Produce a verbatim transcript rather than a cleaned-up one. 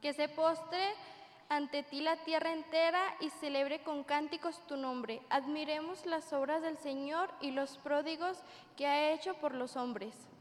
Que se postre ante ti la tierra entera y celebre con cánticos tu nombre. Admiremos las obras del Señor y los pródigos que ha hecho por los hombres.